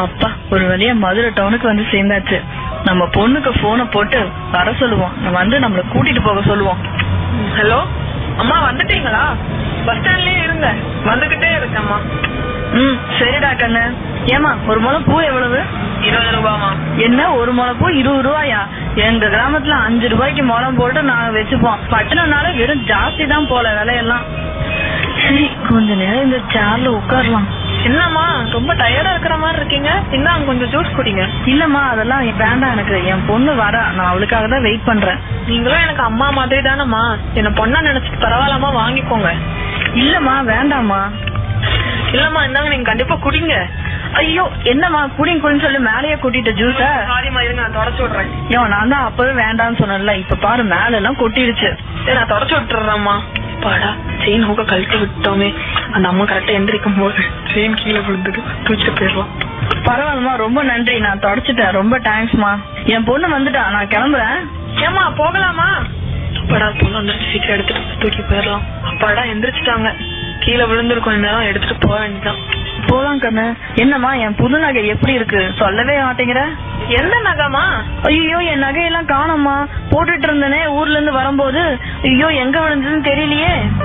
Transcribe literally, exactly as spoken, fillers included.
அப்பா ஒரு வழியா மதுரை டவுனுக்கு வந்து சேர்ந்தாச்சு. நம்ம பொண்ணுக்கு போனை போட்டு வர சொல்லுவோம், வந்து நம்மள கூட்டிட்டு போக சொல்லுவோம். ஹலோ அம்மா, வந்துட்டீங்களா? பஸ் ஸ்டாண்ட்லயே இருங்க, வந்துகிட்டே இருக்கேம்மா. ம் சரிடா கண்ணு. ஏமா ஒரு முளை பூ எவ்வளவு? இருபது ரூபாமா. என்ன ஒரு முளை பூ இருபது ரூபாயா? எங்க கிராமத்துல அஞ்சு ரூபாய்க்கு முளம் போட்டு நாங்க வச்சுப்போம். பட்டணம்னால வெறும் ஜாஸ்தி தான் போல விலையெல்லாம். சரி கொஞ்ச நேரம் இந்த சேர்ல உட்காரலாம். என்னம்மா ரொம்ப டயர்டா இருக்கிற மாதிரி இருக்கீங்க, இந்தாங்க கொஞ்சம் ஜூஸ் குடிங்க. இல்லம்மா அதெல்லாம் வேண்டாம், எனக்கு என் பொண்ணு வரா, நான் அவளுக்காக தான் வெயிட் பண்றேன். நீங்களும் எனக்கு அம்மா மாதிரி தானம்மா, என்ன பொண்ணா நினைச்சிட்டு பரவாயில்லாம வாங்கிக்கோங்க. இல்லம்மா வேண்டாம்மா. இல்லம்மா இந்தாங்க, நீங்க கண்டிப்பா குடிங்க. ஐயோ என்னம்மா குடிங்க குடின்னு சொல்லி மேலேயே கூட்டிட்ட ஜூஸ. சாரிம்மா, இருங்க நான் தொடச்சு விடுறேன். ஐயோ நான் தான் அப்பவே வேண்டாம்னு சொன்னேன்ல, இப்ப பாரு மேல எல்லாம் கொட்டிடுச்சு. சரி நான் தொடச்சு விட்டுறேம்மா. பாடா செயின் ஹூக்க கழட்டி விட்டோமே, அந்த அம்மா கரெக்டா எந்திரிக்கும் போது செயின் கீழே விழுந்துட்டு தூக்கிட்டு போயிடலாம். பரவாயில்லமா, ரொம்ப நன்றி, நான் தொடச்சிட்டேன், ரொம்ப தேங்க்ஸ்மா. என் பொண்ணு வந்துட்டா, நான் கிளம்புறேன். ஏமா போகலாமா? அப்பாடா பொண்ணு வந்துட்டு சீக்கிரம் எடுத்துட்டு தூக்கி போயிடலாம். அப்பாடா எந்திரிச்சிட்டாங்க, கீழே விழுந்திருக்கும், நேரம் எடுத்துட்டு போக வேண்டியதான். போலாம் கண்ணு. என்னம்மா என் புது நகை எப்படி இருக்கு, சொல்லவே மாட்டேங்கிற? எந்த நகைமா? ஐயோ என் நகையெல்லாம் காணோம்மா, போட்டுட்டு இருந்தனே ஊர்ல இருந்து வரும்போது. ஐயோ எங்க விழுந்ததுன்னு தெரியலையே.